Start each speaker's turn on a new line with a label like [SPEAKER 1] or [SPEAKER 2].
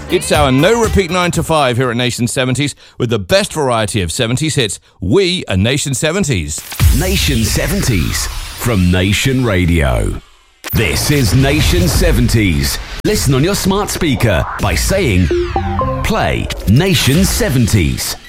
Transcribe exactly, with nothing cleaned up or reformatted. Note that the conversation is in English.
[SPEAKER 1] It's our no-repeat nine to five here at Nation seventies with the best variety of seventies hits. We are Nation seventies.
[SPEAKER 2] Nation seventies from Nation Radio. This is Nation seventies. Listen on your smart speaker by saying, play Nation seventies.